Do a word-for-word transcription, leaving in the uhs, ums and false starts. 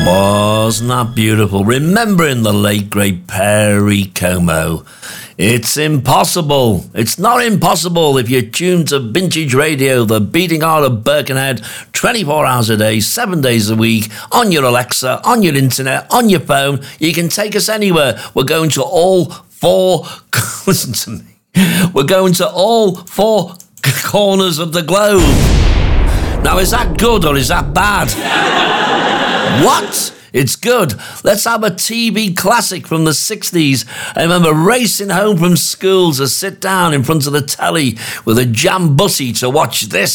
Wasn't that beautiful? Remembering the late, great Perry Como. It's impossible. It's not impossible if you're tuned to Vintage Radio, the beating heart of Birkenhead, twenty-four hours a day, seven days a week, on your Alexa, on your internet, on your phone. You can take us anywhere. We're going to all four... Listen to me. We're going to all four corners of the globe. Now, is that good or is that bad? What? It's good. Let's have a T V classic from the sixties. I remember racing home from school to sit down in front of the telly with a jam bussy to watch this.